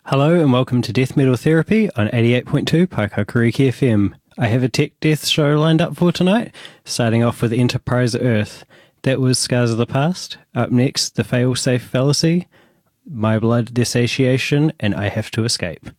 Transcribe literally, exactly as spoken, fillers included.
Hello and welcome to Death Metal Therapy on eighty-eight point two Paikakariki F M. I have a tech death show lined up for tonight, starting off with Enterprise Earth. That was Scars of the Past. Up next, The Failsafe Fallacy, My Blood Dissatiation, and I Have to Escape.